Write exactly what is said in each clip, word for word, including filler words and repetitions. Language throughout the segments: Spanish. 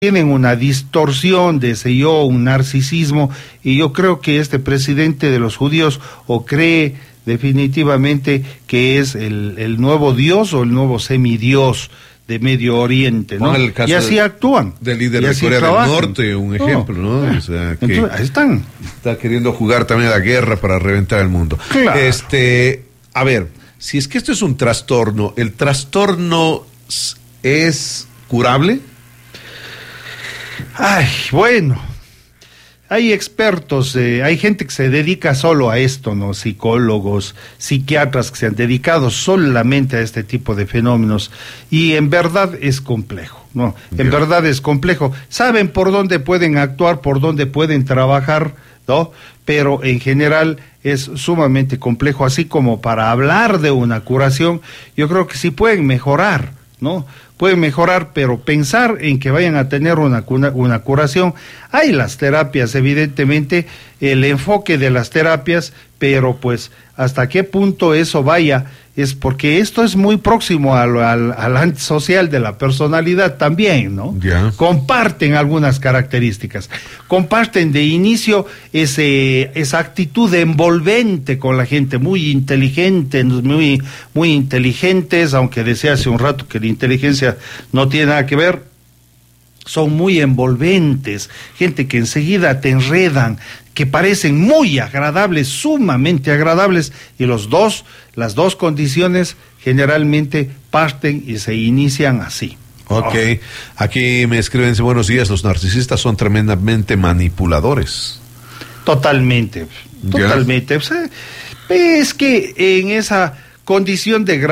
tienen una distorsión de ese yo, un narcisismo, y yo creo que este presidente de los judíos o cree definitivamente que es el, el nuevo Dios o el nuevo semidios de Medio Oriente, ¿no? El caso y así de, actúan. Del líder de Corea del Norte, un ejemplo, ¿no? ¿no? O sea, que Entonces, ahí están. Está queriendo jugar también a la guerra para reventar el mundo. Claro. Este, a ver, si es que esto es un trastorno, ¿el trastorno es curable? Ay, bueno, hay expertos, eh, hay gente que se dedica solo a esto, ¿no? Psicólogos, psiquiatras que se han dedicado solamente a este tipo de fenómenos, y en verdad es complejo, ¿no? En Bien. verdad es complejo. Saben por dónde pueden actuar, por dónde pueden trabajar, ¿no? Pero en general es sumamente complejo, así como para hablar de una curación, yo creo que sí pueden mejorar, ¿no? Pueden mejorar, pero pensar en que vayan a tener una, una, una curación, hay las terapias, evidentemente, el enfoque de las terapias, pero pues hasta qué punto eso vaya, es porque esto es muy próximo al, al, al antisocial de la personalidad también, ¿no? Yeah. Comparten algunas características, comparten de inicio ese, esa actitud envolvente con la gente, muy inteligente, muy, muy inteligentes, aunque decía hace un rato que la inteligencia no tiene nada que ver, son muy envolventes, gente que enseguida te enredan, que parecen muy agradables, sumamente agradables, y los dos, las dos condiciones generalmente parten y se inician así. Ok, oh. Aquí me escriben, buenos días, los narcisistas son tremendamente manipuladores. Totalmente, totalmente. Yeah. Es que en esa condición de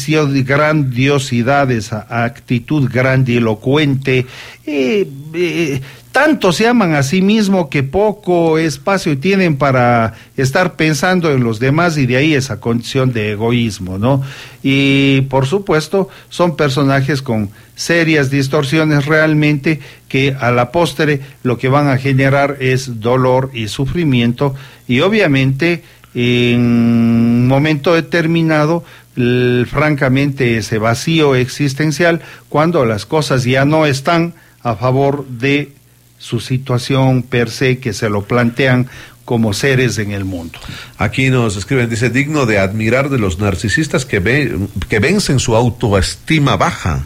grandiosidad, esa actitud grandilocuente, eh, eh, tanto se aman a sí mismos que poco espacio tienen para estar pensando en los demás, y de ahí esa condición de egoísmo, ¿no? Y por supuesto son personajes con serias distorsiones realmente, que a la postre lo que van a generar es dolor y sufrimiento, y obviamente en un momento determinado, el, francamente, ese vacío existencial, cuando las cosas ya no están a favor de su situación per se, que se lo plantean como seres en el mundo. Aquí nos escriben, dice, digno de admirar de los narcisistas que, ve, que vencen su autoestima baja.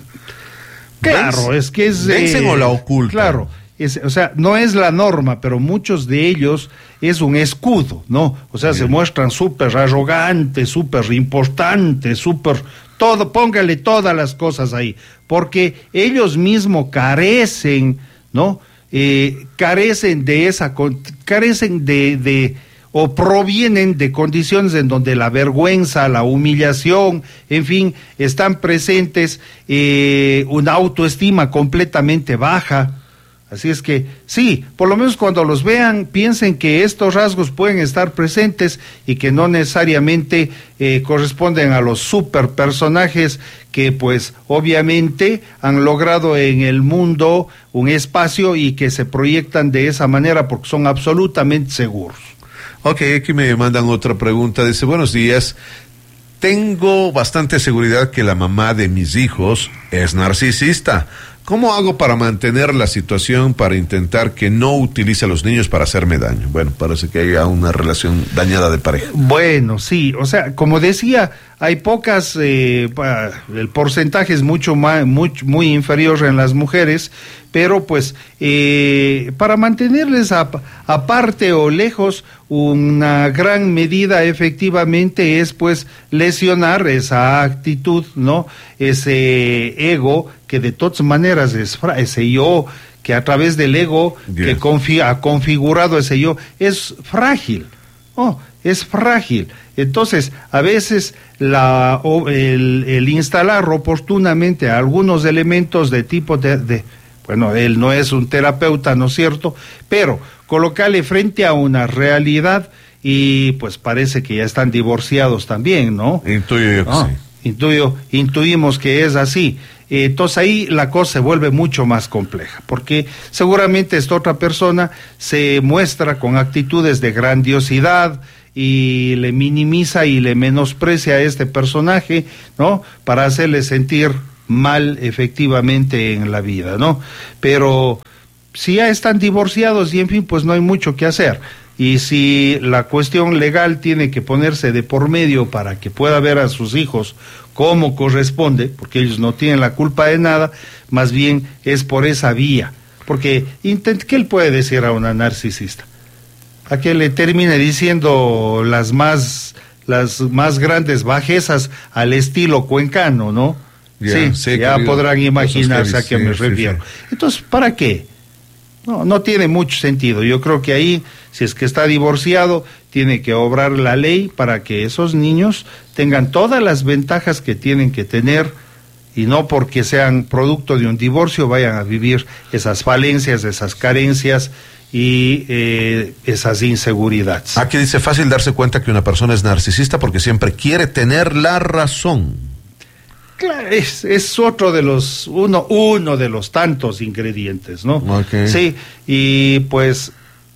Claro, Vence, es que es... ¿Vencen eh, o la ocultan? Claro. Es, o sea, no es la norma, pero muchos de ellos es un escudo, ¿no? O sea, Bien. Se muestran súper arrogantes, súper importantes, súper... todo, póngale todas las cosas ahí, porque ellos mismos carecen, ¿no? Eh, carecen de esa... carecen de... de o provienen de condiciones en donde la vergüenza, la humillación, en fin, están presentes, eh, una autoestima completamente baja. Así es que, sí, por lo menos cuando los vean, piensen que estos rasgos pueden estar presentes y que no necesariamente eh, corresponden a los super personajes que, pues, obviamente han logrado en el mundo un espacio y que se proyectan de esa manera porque son absolutamente seguros. Ok, aquí me mandan otra pregunta. Dice, buenos días. Tengo bastante seguridad que la mamá de mis hijos es narcisista. ¿Cómo hago para mantener la situación, para intentar que no utilice a los niños para hacerme daño? Bueno, parece que haya una relación dañada de pareja. Bueno, sí, o sea, como decía, hay pocas, eh, el porcentaje es mucho más, muy, muy inferior en las mujeres, pero pues eh, para mantenerles aparte o lejos, una gran medida efectivamente es pues lesionar esa actitud, ¿no? Ese ego que de todas maneras es ese yo que a través del ego Bien. que confi ha configurado ese yo es frágil, oh, es frágil. Entonces, a veces la, el, el instalar oportunamente algunos elementos de tipo de, de, bueno, él no es un terapeuta, ¿no es cierto? Pero colocarle frente a una realidad y pues parece que ya están divorciados también, ¿no? Intuyo yo que ah, sí. Intuyo, intuimos que es así. Entonces ahí la cosa se vuelve mucho más compleja, porque seguramente esta otra persona se muestra con actitudes de grandiosidad y le minimiza y le menosprecia a este personaje, ¿no? Para hacerle sentir mal efectivamente en la vida, ¿no? Pero si ya están divorciados y en fin, pues no hay mucho que hacer. Y si la cuestión legal tiene que ponerse de por medio para que pueda ver a sus hijos como corresponde, porque ellos no tienen la culpa de nada, más bien es por esa vía. Porque, ¿qué él puede decir a una narcisista? A que le termine diciendo las más, las más grandes bajezas al estilo cuencano, ¿no? Yeah, sí, sí, ya querido, podrán imaginarse a qué sí, me refiero. Sí, sí. Entonces, ¿para qué? No, no tiene mucho sentido. Yo creo que ahí, si es que está divorciado, tiene que obrar la ley para que esos niños tengan todas las ventajas que tienen que tener y no porque sean producto de un divorcio vayan a vivir esas falencias, esas carencias y eh, esas inseguridades. Aquí dice, fácil darse cuenta que una persona es narcisista porque siempre quiere tener la razón. Claro, es, es otro de los, uno, uno de los tantos ingredientes, ¿no? Okay. Sí, y pues...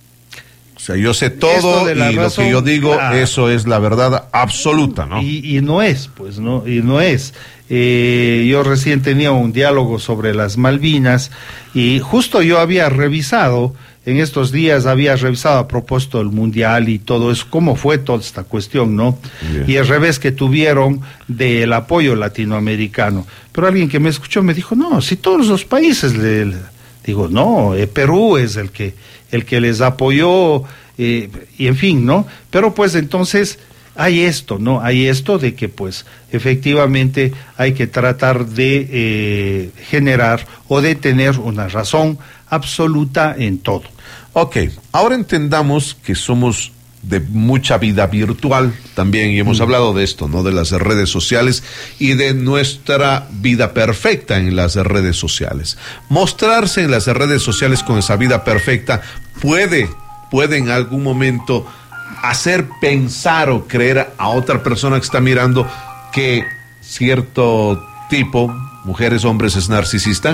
O sea, yo sé todo y razón, lo que yo digo, claro, eso es la verdad absoluta, ¿no? Y, y no es, pues, ¿no? Y no es. Eh, yo recién tenía un diálogo sobre las Malvinas y justo yo había revisado, en estos días había revisado a propósito del Mundial y todo eso, cómo fue toda esta cuestión, ¿no? Bien. Y el revés que tuvieron del apoyo latinoamericano. Pero alguien que me escuchó me dijo, no, si todos los países le... le digo, no, eh, Perú es el que, el que les apoyó, eh, y en fin, ¿no? Pero pues entonces... hay esto, ¿no? Hay esto de que, pues, efectivamente hay que tratar de eh, generar o de tener una razón absoluta en todo. Ok, ahora entendamos que somos de mucha vida virtual también, y hemos mm. hablado de esto, ¿no? De las redes sociales y de nuestra vida perfecta en las redes sociales. Mostrarse en las redes sociales con esa vida perfecta puede, puede en algún momento... hacer pensar o creer a otra persona que está mirando que cierto tipo, mujeres, hombres, es narcisista?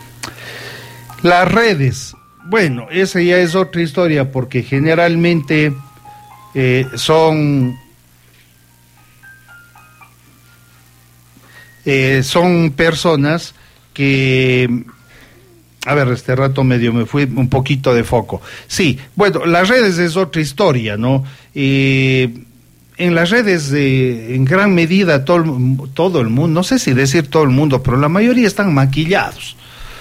Las redes, bueno, esa ya es otra historia porque generalmente eh, son eh, son personas que... A ver, este rato medio me fui un poquito de foco. Sí, bueno, las redes es otra historia, ¿no? Eh, en las redes, eh, en gran medida, todo, todo el mundo, no sé si decir todo el mundo, pero la mayoría están maquillados.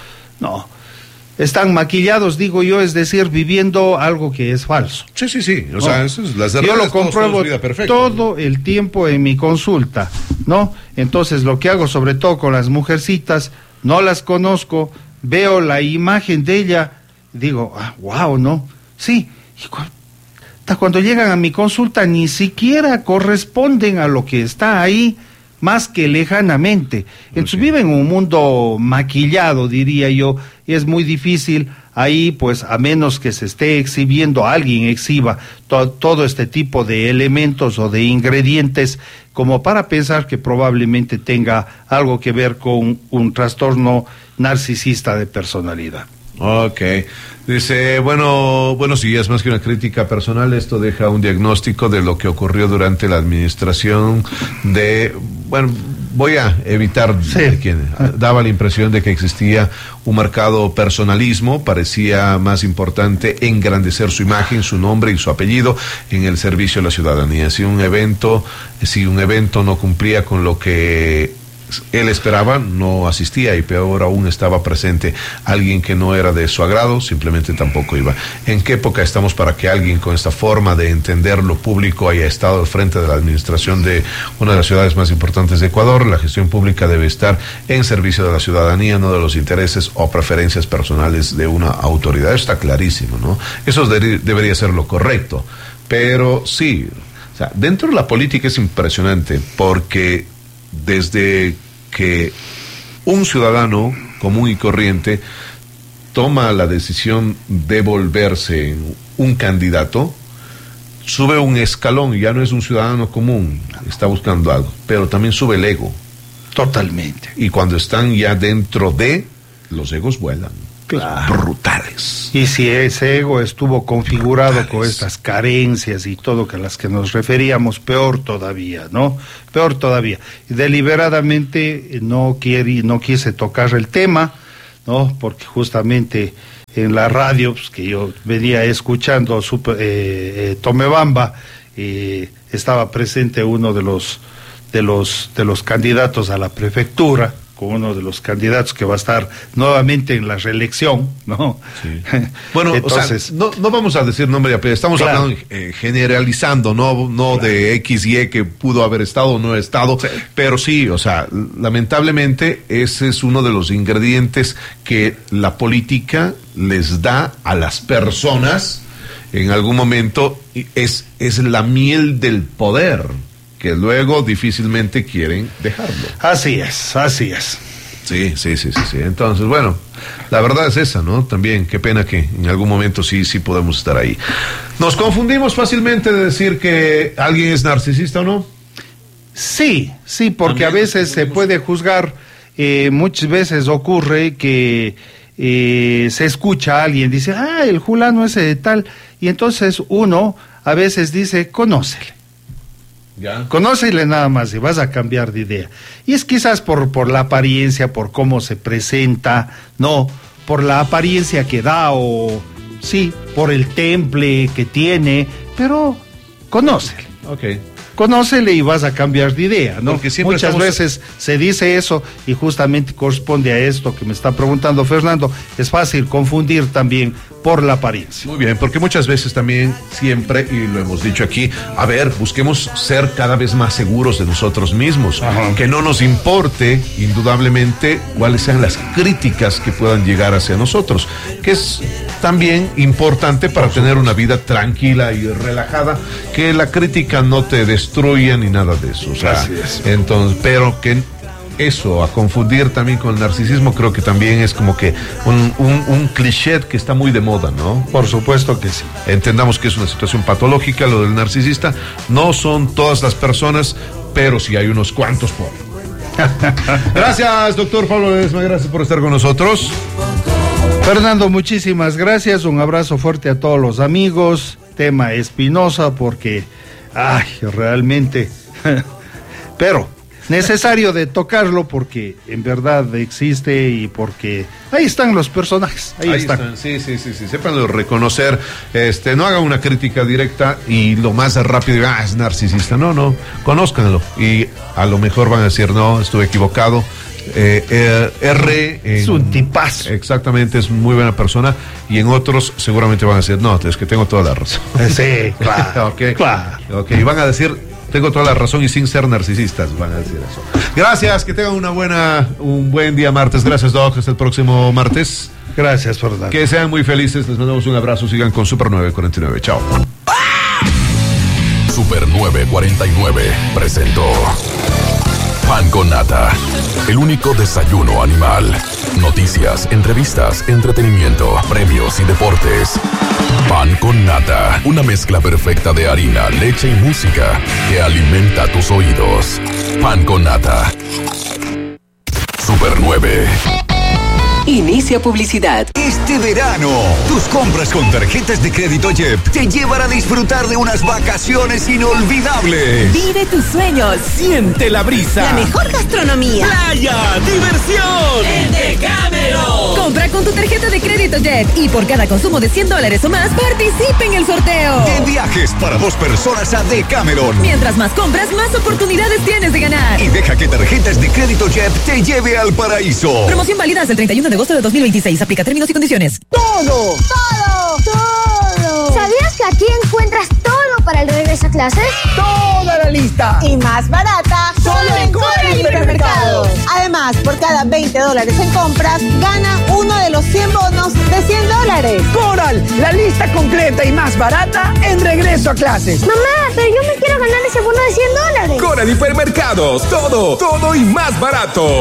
No, están maquillados, digo yo, es decir, viviendo algo que es falso. Sí, sí, sí. O ¿no? sea, eso es, las yo lo compruebo todo el tiempo en mi consulta, ¿no? Entonces, lo que hago, sobre todo con las mujercitas, no las conozco, veo la imagen de ella, digo, ah, wow, ¿no? Sí, y cu- hasta cuando llegan a mi consulta ni siquiera corresponden a lo que está ahí, más que lejanamente. Entonces okay. viven un mundo maquillado, diría yo, y es muy difícil ahí, pues, a menos que se esté exhibiendo, alguien exhiba to- todo este tipo de elementos o de ingredientes, como para pensar que probablemente tenga algo que ver con un trastorno narcisista de personalidad. Ok, dice, bueno, bueno, si es más que una crítica personal, esto deja un diagnóstico de lo que ocurrió durante la administración de, bueno, voy a evitar sí. de quien daba la impresión de que existía un marcado personalismo, parecía más importante engrandecer su imagen, su nombre y su apellido en el servicio a la ciudadanía. Si un evento, si un evento no cumplía con lo que él esperaba, no asistía, y peor aún, estaba presente alguien que no era de su agrado, simplemente tampoco iba. ¿En qué época estamos para que alguien con esta forma de entender lo público haya estado al frente de la administración de una de las ciudades más importantes de Ecuador? La gestión pública debe estar en servicio de la ciudadanía, no de los intereses o preferencias personales de una autoridad. Eso está clarísimo, ¿no? Eso de- debería ser lo correcto, pero sí, o sea, dentro de la política es impresionante, porque desde que un ciudadano común y corriente toma la decisión de volverse un candidato, sube un escalón, ya no es un ciudadano común, está buscando algo, pero también sube el ego. Totalmente. Y cuando están ya dentro de, los egos vuelan. Claro. Brutales. Y si ese ego estuvo configurado brutales. Con estas carencias y todo que a las que nos referíamos, peor todavía, ¿no? Peor todavía. Y deliberadamente no quiere, no quise tocar el tema, ¿no? Porque justamente en la radio, pues, que yo venía escuchando super, eh, eh, Tomebamba, eh, estaba presente uno de los de los de los candidatos a la prefectura, con uno de los candidatos que va a estar nuevamente en la reelección, ¿no? Sí. Bueno, entonces, o sea, no, no vamos a decir nombre y apellido, estamos claro. hablando eh, generalizando, no, no claro. de X Y que pudo haber estado o no ha estado, sí. pero sí, o sea, lamentablemente ese es uno de los ingredientes que la política les da a las personas en algún momento, es, es la miel del poder, que luego difícilmente quieren dejarlo. Así es, así es. Sí, sí, sí, sí, sí. Entonces, bueno, la verdad es esa, ¿no? También, qué pena que en algún momento sí, sí podemos estar ahí. ¿Nos confundimos fácilmente de decir que alguien es narcisista o no? Sí, sí, porque También a veces se puede juzgar, eh, muchas veces ocurre que eh, se escucha a alguien, dice, ah, el fulano ese de tal, y entonces uno a veces dice, conócele. Ya. Conócele nada más y vas a cambiar de idea. Y es quizás por, por la apariencia, por cómo se presenta, no, por la apariencia que da o, sí, por el temple que tiene, pero conócele. Ok. Conócele y vas a cambiar de idea, ¿no? Porque siempre muchas estamos... veces se dice eso y justamente corresponde a esto que me está preguntando Fernando. Es fácil confundir también por la apariencia. Muy bien, porque muchas veces también, siempre, y lo hemos dicho aquí, a ver, busquemos ser cada vez más seguros de nosotros mismos. Ajá. Que no nos importe, indudablemente, cuáles sean las críticas que puedan llegar hacia nosotros, que es también importante para tener una vida tranquila y relajada, que la crítica no te destruya ni nada de eso. O sea, así es. Entonces, pero que eso, a confundir también con el narcisismo, creo que también es como que un, un, un cliché que está muy de moda, ¿no? Por supuesto que sí. Entendamos que es una situación patológica, lo del narcisista. No son todas las personas, pero sí hay unos cuantos por. Gracias, doctor Pablo Ledesma, gracias por estar con nosotros. Fernando, muchísimas gracias, un abrazo fuerte a todos los amigos. Tema espinosa porque, ay, realmente, pero necesario de tocarlo porque en verdad existe y porque ahí están los personajes, ahí, ahí están. están. Sí, sí, sí, sí, sépanlo reconocer, este, no hagan una crítica directa y lo más rápido, ah, es narcisista, no, no, conózcanlo y a lo mejor van a decir, no, estuve equivocado. Eh, eh, R en, es un tipazo. Exactamente, es muy buena persona. Y en otros seguramente van a decir, no, es que tengo toda la razón. Sí, claro. Okay. Claro. Ok, y van a decir, tengo toda la razón y sin ser narcisistas van a decir eso. Gracias, que tengan una buena, un buen día martes. Gracias, Doc, hasta el próximo martes. Gracias, Fernando. Que sean muy felices, les mandamos un abrazo, sigan con Super nueve cuarenta y nueve. Chao. Super nueve cuarenta y nueve presentó Pan con Nata, el único desayuno animal. Noticias, entrevistas, entretenimiento, premios y deportes. Pan con Nata, una mezcla perfecta de harina, leche y música que alimenta tus oídos. Pan con Nata. Super nueve. Inicia publicidad. Este verano, tus compras con tarjetas de crédito J E P te llevan a disfrutar de unas vacaciones inolvidables. Vive tus sueños. Siente la brisa. La mejor gastronomía. Playa, diversión. En Decameron. Compra con tu tarjeta de crédito J E P y por cada consumo de cien dólares o más, participe en el sorteo. De viajes para dos personas a Decameron. Mientras más compras, más oportunidades tienes de ganar. Y deja que tarjetas de crédito J E P te lleve al paraíso. Promoción válida hasta el treinta y uno de agosto de dos mil veintiséis. Aplica términos y condiciones. Todo, todo, todo. ¿Sabías que aquí encuentras todo para el regreso a clases? Toda la lista. Y más barata. Solo en Coral Hipermercados. Además, por cada veinte dólares en compras, gana uno de los cien bonos de cien dólares. Coral, la lista completa y más barata en regreso a clases. Mamá, pero yo me quiero ganar ese bono de cien dólares. Coral Hipermercados. Todo, todo y más barato.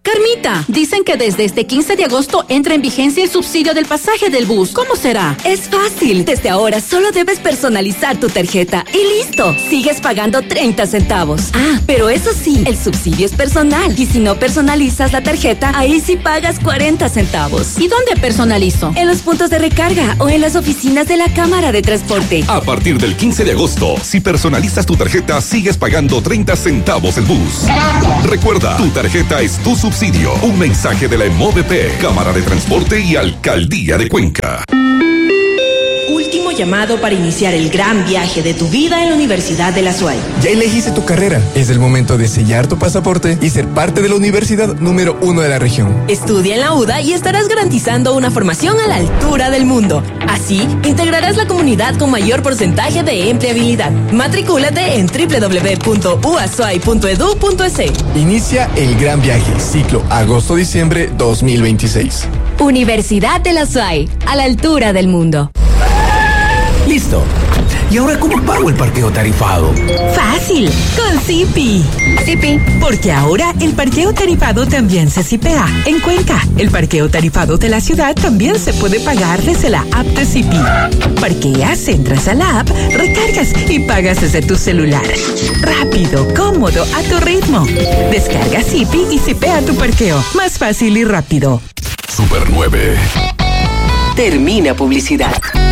Carmita, dicen que desde este quince de agosto entra en vigencia el subsidio del pasaje del bus. ¿Cómo será? Es fácil. Desde ahora solo debes personalizar tu tarjeta y listo. Sigues pagando treinta centavos. Ah, pero eso sí, el subsidio es personal. Y si no personalizas la tarjeta, ahí sí pagas cuarenta centavos. ¿Y dónde personalizo? En los puntos de recarga o en las oficinas de la Cámara de Transporte. A partir del quince de agosto, si personalizas tu tarjeta, sigues pagando treinta centavos el bus. Recuerda, tu tarjeta es tu subsidio. Un mensaje de la EMOVP, Cámara de Transporte y Alcaldía de Cuenca. Último llamado para iniciar el gran viaje de tu vida en la Universidad de la S U A Y. Ya elegiste tu carrera. Es el momento de sellar tu pasaporte y ser parte de la universidad número uno de la región. Estudia en la U D A y estarás garantizando una formación a la altura del mundo. Así, integrarás la comunidad con mayor porcentaje de empleabilidad. Matricúlate en doble u doble u doble u punto u a s u a y punto e d u punto e s. Inicia el gran viaje, ciclo agosto-diciembre dos mil veintiséis. Universidad de la S U A Y, a la altura del mundo. Listo. ¿Y ahora cómo pago el parqueo tarifado? Fácil, con Zipi. Zipi. Porque ahora el parqueo tarifado también se zipea. En Cuenca, el parqueo tarifado de la ciudad también se puede pagar desde la app de Zipi. Parqueas, entras a la app, recargas y pagas desde tu celular. Rápido, cómodo, a tu ritmo. Descarga Zipi y zipea tu parqueo. Más fácil y rápido. Super nueve. Termina publicidad.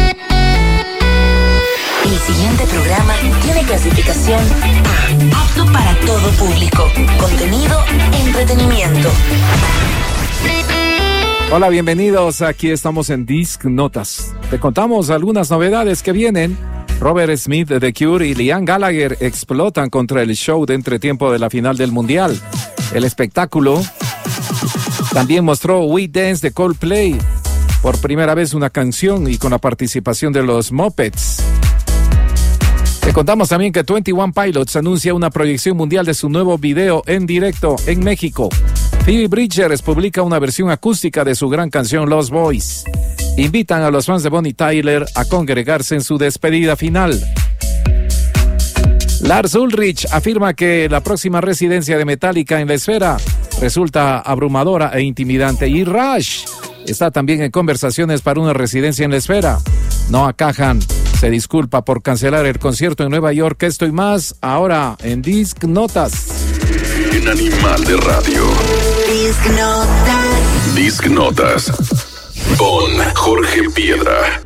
El siguiente programa tiene clasificación A, apto para todo público. Contenido, entretenimiento. Hola, bienvenidos. Aquí estamos en Disc Notas. Te contamos algunas novedades que vienen. Robert Smith de The Cure y Liam Gallagher explotan contra el show de entretiempo de la final del Mundial. El espectáculo también mostró We Dance de Coldplay. Por primera vez una canción y con la participación de los Muppets. Te contamos también que veintiuno Pilots anuncia una proyección mundial de su nuevo video en directo en México. Phoebe Bridgers publica una versión acústica de su gran canción Lost Boys. Invitan a los fans de Bonnie Tyler a congregarse en su despedida final. Lars Ulrich afirma que la próxima residencia de Metallica en la esfera resulta abrumadora e intimidante. Y Rush está también en conversaciones para una residencia en la esfera. Noah Kahan se disculpa por cancelar el concierto en Nueva York. Esto y más ahora en Disc Notas. En Animal de Radio. Disc Notas. Disc Notas. Con Jorge Piedra.